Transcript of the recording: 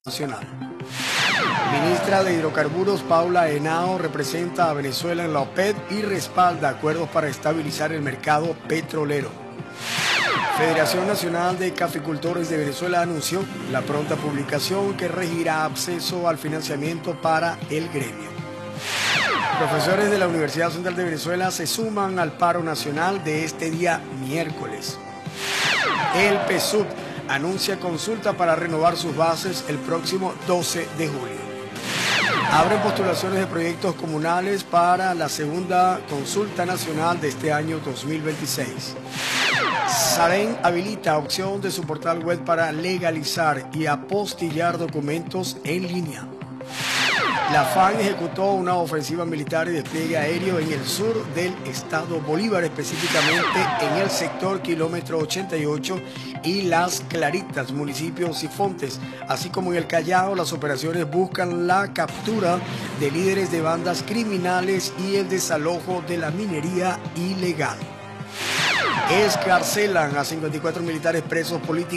Nacional. Ministra de Hidrocarburos Paula Henao representa a Venezuela en la OPEP y respalda acuerdos para estabilizar el mercado petrolero. Federación Nacional de Caficultores de Venezuela anunció la pronta publicación que regirá acceso al financiamiento para el gremio. Profesores de la Universidad Central de Venezuela se suman al paro nacional de este día miércoles. El PSUV anuncia consulta para renovar sus bases el próximo 12 de julio. Abren postulaciones de proyectos comunales para la segunda consulta nacional de este año 2026. Sarén habilita opción de su portal web para legalizar y apostillar documentos en línea. La FARC ejecutó una ofensiva militar y despliegue aéreo en el sur del estado Bolívar, específicamente en el sector kilómetro 88 y Las Claritas, municipios Sifontes, así como en el Callao. Las operaciones buscan la captura de líderes de bandas criminales y el desalojo de la minería ilegal. Excarcelan a 54 militares presos políticos